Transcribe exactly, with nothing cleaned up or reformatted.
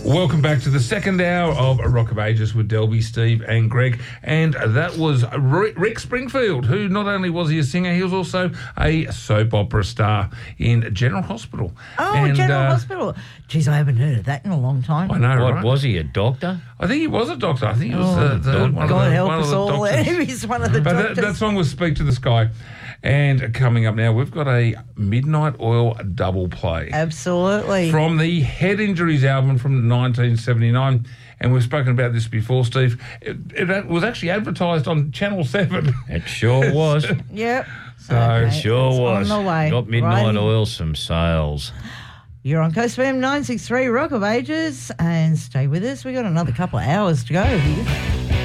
Welcome back to the second hour of Rock of Ages with Delby, Steve and Greg. And that was Rick Springfield, who not only was he a singer, he was also a soap opera star in General Hospital. Oh, and, General uh, Hospital. Geez, I haven't heard of that in a long time. I know, What, right? was he, a doctor? I think he was a doctor. I think he was Oh, the, the, one God of the, help one us of the all. doctors. He's one of the But that, doctors. that song was Speak to the Sky. And coming up now, we've got a Midnight Oil double play. Absolutely. From the Head Injuries album from nineteen seventy-nine. And we've spoken about this before, Steve. It, it was actually advertised on Channel seven. It sure was. Yep. So, Okay, Sure it's was. On the way. Got Midnight Righty. Oil some sales. You're on Coast F M nine six three Rock of Ages, and stay with us. We got another couple of hours to go here.